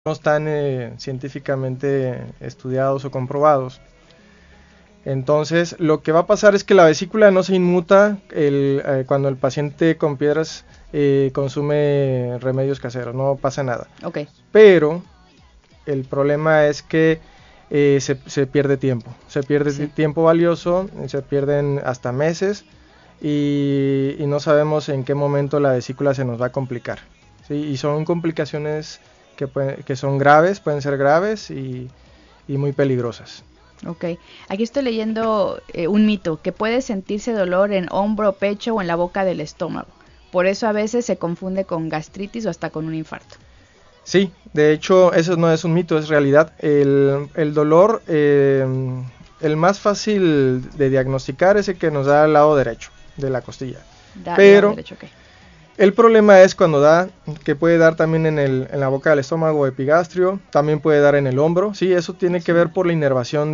no están científicamente estudiados o comprobados. Entonces, lo que va a pasar es que la vesícula no se inmuta cuando el paciente con piedras consume remedios caseros, no pasa nada. Okay. Pero el problema es que se pierde tiempo, tiempo valioso, se pierden hasta meses y no sabemos en qué momento la vesícula se nos va a complicar, ¿sí? Y son complicaciones que son graves, pueden ser graves y muy peligrosas. Ok, aquí estoy leyendo un mito, que puede sentirse dolor en hombro, pecho o en la boca del estómago. Por eso a veces se confunde con gastritis o hasta con un infarto. Sí, de hecho eso no es un mito, es realidad. El dolor, el más fácil de diagnosticar es el que nos da al lado derecho de la costilla. Pero derecho, okay. El problema es cuando que puede dar también en la boca del estómago, epigastrio, también puede dar en el hombro. Sí, eso tiene que ver por la inervación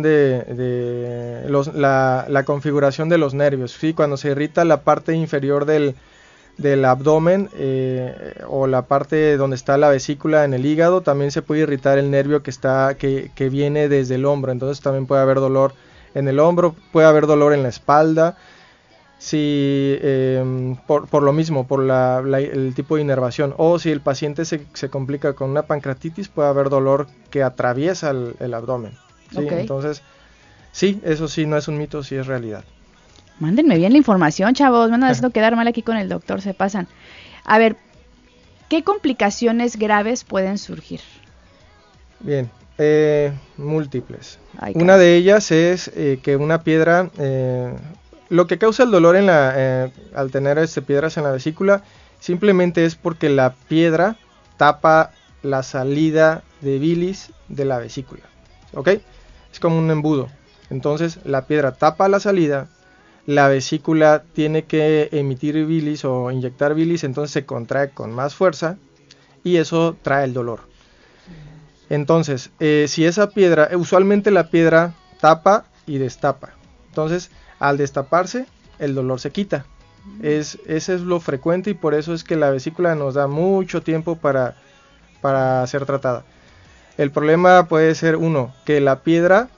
la configuración de los nervios. Sí, cuando se irrita la parte inferior del abdomen o la parte donde está la vesícula en el hígado, también se puede irritar el nervio que viene desde el hombro. Entonces también puede haber dolor en el hombro, puede haber dolor en la espalda. Si por lo mismo, por el tipo de inervación, o si el paciente se complica con una pancreatitis, puede haber dolor que atraviesa el abdomen, ¿sí? Okay. Entonces, sí, eso sí no es un mito, sí es realidad. Mándenme bien la información, chavos, me andan haciendo quedar mal aquí con el doctor, se pasan. A ver, ¿qué complicaciones graves pueden surgir? Bien, múltiples. Ay, una de ellas es que una piedra... lo que causa el dolor al tener piedras en la vesícula simplemente es porque la piedra tapa la salida de bilis de la vesícula, ¿ok? Es como un embudo. Entonces la piedra tapa la salida, la vesícula tiene que emitir bilis o inyectar bilis, entonces se contrae con más fuerza y eso trae el dolor. Entonces, si esa piedra, usualmente la piedra tapa y destapa, entonces al destaparse, el dolor se quita. Ese es lo frecuente y por eso es que la vesícula nos da mucho tiempo para ser tratada. El problema puede ser, que la piedra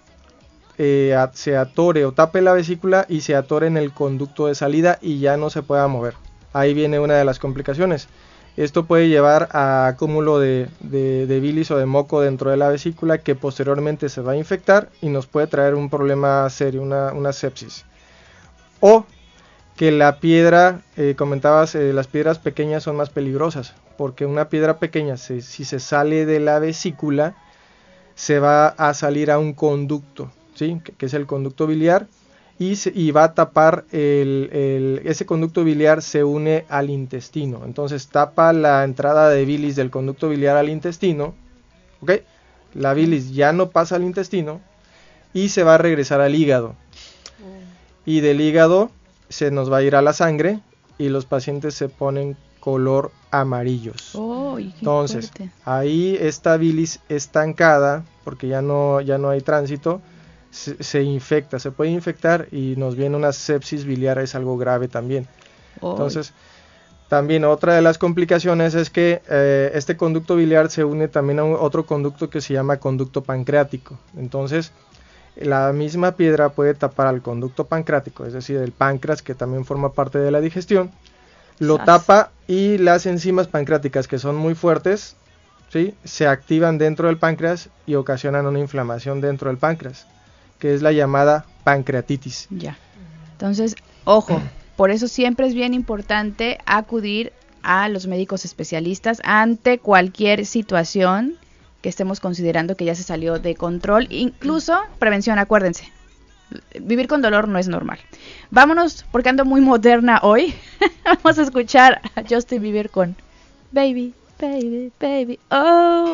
se atore o tape la vesícula y se atore en el conducto de salida y ya no se pueda mover. Ahí viene una de las complicaciones. Esto puede llevar a acúmulo de bilis o de moco dentro de la vesícula que posteriormente se va a infectar y nos puede traer un problema serio, una sepsis. O que la piedra, comentabas, las piedras pequeñas son más peligrosas, porque una piedra pequeña, si se sale de la vesícula, se va a salir a un conducto, ¿sí? que es el conducto biliar, y va a tapar, ese conducto biliar se une al intestino, entonces tapa la entrada de bilis del conducto biliar al intestino, ¿ok? La bilis ya no pasa al intestino y se va a regresar al hígado. Y del hígado se nos va a ir a la sangre y los pacientes se ponen color amarillos. Entonces, ahí esta bilis estancada, porque ya no hay tránsito, se infecta, se puede infectar y nos viene una sepsis biliar, es algo grave también. Entonces, también otra de las complicaciones es que este conducto biliar se une también a otro conducto que se llama conducto pancreático. Entonces, la misma piedra puede tapar al conducto pancreático, es decir, el páncreas, que también forma parte de la digestión, lo tapa y las enzimas pancreáticas, que son muy fuertes, ¿sí? Se activan dentro del páncreas y ocasionan una inflamación dentro del páncreas, que es la llamada pancreatitis. Ya. Entonces, ojo, por eso siempre es bien importante acudir a los médicos especialistas ante cualquier situación que estemos considerando que ya se salió de control, incluso prevención, acuérdense, vivir con dolor no es normal. Vámonos, porque ando muy moderna hoy, vamos a escuchar a Justin Bieber con Baby, Baby, Baby, oh.